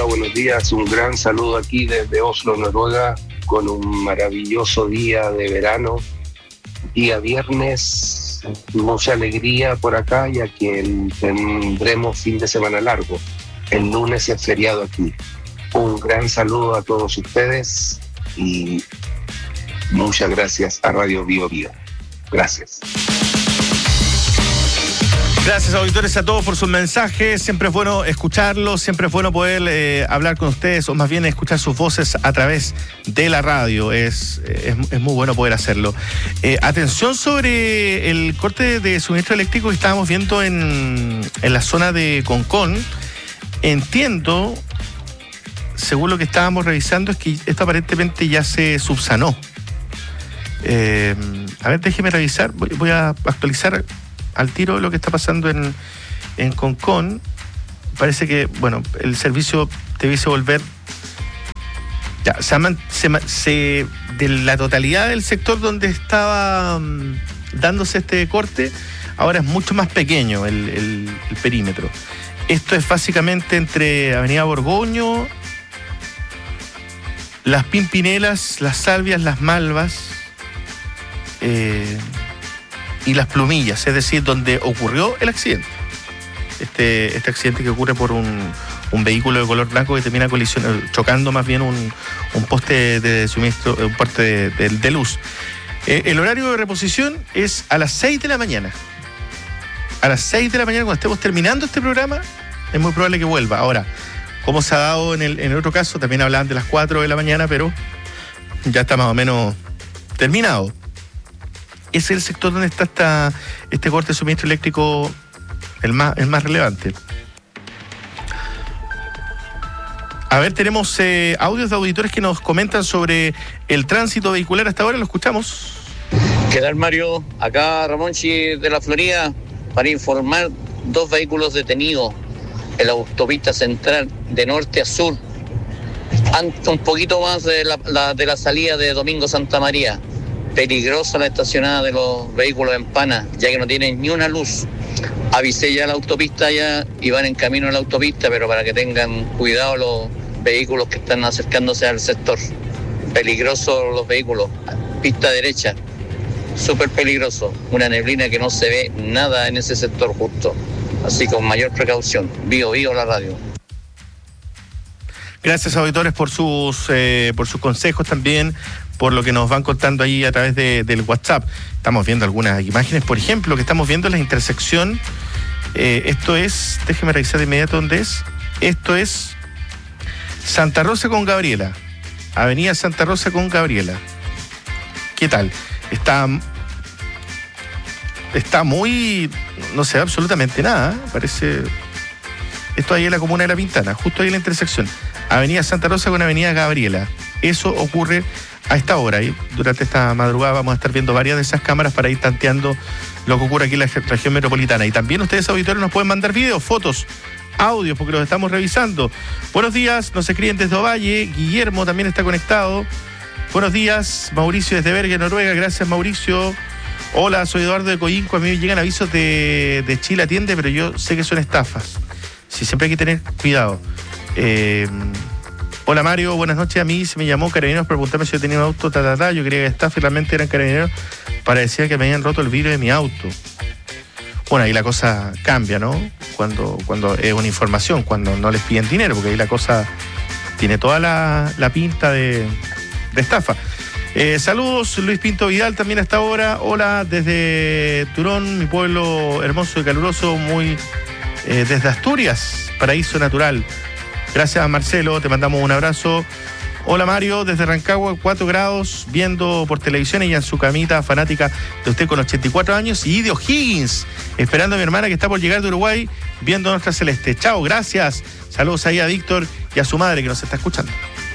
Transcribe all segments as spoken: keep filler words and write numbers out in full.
hola, buenos días. Un gran saludo aquí desde Oslo, Noruega, con un maravilloso día de verano. Día viernes, mucha alegría por acá, ya que tendremos fin de semana largo. El lunes es feriado aquí. Un gran saludo a todos ustedes y muchas gracias a Radio Bio Bio. Gracias. Gracias, auditores, a todos por sus mensajes. Siempre es bueno escucharlos, siempre es bueno poder eh, hablar con ustedes, o más bien escuchar sus voces a través de la radio. Es, es, es muy bueno poder hacerlo. Eh, atención sobre el corte de suministro eléctrico que estábamos viendo en, en la zona de Concón. Entiendo, según lo que estábamos revisando, es que esto aparentemente ya se subsanó. Eh, a ver, déjeme revisar, voy, voy a actualizar al tiro lo que está pasando en, en Concón. Parece que, bueno, el servicio debiese volver. Ya, se, se, se, de la totalidad del sector donde estaba um, dándose este corte, ahora es mucho más pequeño el, el, el perímetro. Esto es básicamente entre Avenida Borgoño, Las Pimpinelas, Las Salvias, Las Malvas, eh, y Las Plumillas, es decir, donde ocurrió el accidente. Este, este accidente que ocurre por un, un vehículo de color blanco que termina colisionando, chocando más bien un, un poste de suministro, un poste de, de, de luz. Eh, el horario de reposición es a las seis de la mañana. A las seis de la mañana, cuando estemos terminando este programa, es muy probable que vuelva. Ahora, como se ha dado en el, en el otro caso, también hablaban de las cuatro de la mañana, pero ya está más o menos terminado. Es el sector donde está esta, este corte de suministro eléctrico el más, el más relevante. A ver, tenemos eh, audios de auditores que nos comentan sobre el tránsito vehicular hasta ahora. Lo escuchamos. ¿Qué tal, Mario? Acá Ramonchi de la Florida para informar dos vehículos detenidos en la autopista central de norte a sur, un poquito más de la, la, de la salida de Domingo Santa María. Peligrosa la estacionada de los vehículos en Pana, ya que no tienen ni una luz. Avisé ya la autopista ya y van en camino a la autopista, pero para que tengan cuidado los vehículos que están acercándose al sector. Peligrosos los vehículos. Pista derecha, súper peligroso. Una neblina que no se ve nada en ese sector justo. Así con mayor precaución. Bio Bio la radio. Gracias, auditores, por sus eh, por sus consejos también, por lo que nos van contando ahí a través de, del WhatsApp. Estamos viendo algunas imágenes, por ejemplo, que estamos viendo la intersección. Eh, esto es, déjeme revisar de inmediato dónde es. Esto es Santa Rosa con Gabriela. Avenida Santa Rosa con Gabriela. ¿Qué tal? Está, está muy, no se ve absolutamente nada. Parece, esto ahí en la comuna de La Pintana, justo ahí en la intersección. Avenida Santa Rosa con Avenida Gabriela. Eso ocurre a esta hora. Y durante esta madrugada vamos a estar viendo varias de esas cámaras para ir tanteando lo que ocurre aquí en la región metropolitana. Y también ustedes, auditores, nos pueden mandar videos, fotos, audios, porque los estamos revisando. Buenos días, nos escriben desde Ovalle. Guillermo también está conectado. Buenos días, Mauricio desde Bergen, Noruega. Gracias, Mauricio. Hola, soy Eduardo de Coyinco. A mí me llegan avisos de, de Chile Atiende, pero yo sé que son estafas. Sí, siempre hay que tener cuidado. Eh, hola, Mario, buenas noches. A mí se me llamó Carabineros para preguntarme si yo tenía un auto, ta, ta, ta. Yo creía que estafa y realmente eran Carabineros para decir que me habían roto el vidrio de mi auto. Bueno, ahí la cosa cambia, ¿no? Cuando, cuando es una información, cuando no les piden dinero, porque ahí la cosa tiene toda la, la pinta de, de estafa. Eh, saludos, Luis Pinto Vidal también hasta ahora. Hola, desde Turón, mi pueblo hermoso y caluroso, muy eh, desde Asturias, paraíso natural. Gracias, Marcelo, te mandamos un abrazo. Hola, Mario, desde Rancagua, cuatro grados, viendo por televisión, ella en su camita, fanática de usted con ochenta y cuatro años, y de O'Higgins, esperando a mi hermana que está por llegar de Uruguay, viendo nuestra celeste. Chao, gracias. Saludos ahí a Víctor y a su madre que nos está escuchando.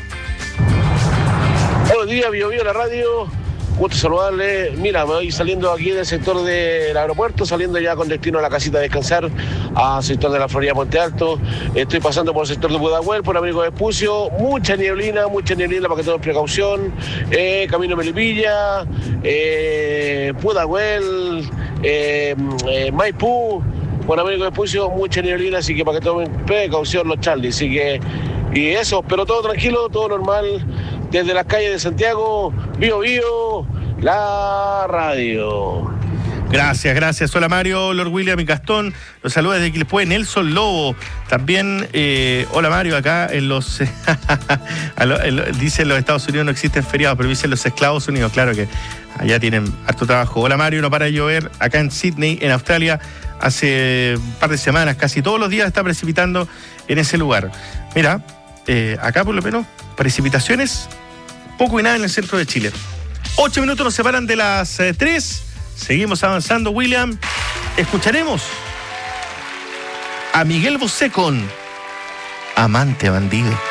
Buenos días, Bio Bio la radio. Gusto saludarle. Mira, me voy saliendo aquí del sector del aeropuerto, saliendo ya con destino a la casita a descansar, al sector de la Florida Puente Alto. Estoy pasando por el sector de Pudahuel, por Amigo de Espucio. Mucha nieblina, mucha nieblina para que tomen precaución. Eh, Camino Melipilla, eh, Pudahuel, eh, eh, Maipú. Por Amigo de Espucio, mucha nieblina, así que para que tomen precaución los Charlie. Así que Y eso, pero todo tranquilo, todo normal. Desde las calles de Santiago, Bío Bío, la radio. Gracias, gracias. Hola Mario, Lord William y Gastón. Los saludos desde Quilpué, Nelson Lobo. También, eh, hola Mario, acá en los... dice en los Estados Unidos no existen feriados, pero dicen los Estados Unidos, claro que allá tienen harto trabajo. Hola Mario, no para de llover acá en Sydney, en Australia. Hace un par de semanas, casi todos los días está precipitando en ese lugar. Mira, eh, acá por lo menos precipitaciones, poco y nada en el centro de Chile. Ocho minutos nos separan de las eh, tres. Seguimos avanzando, William. Escucharemos a Miguel Bosé con Amante Bandido.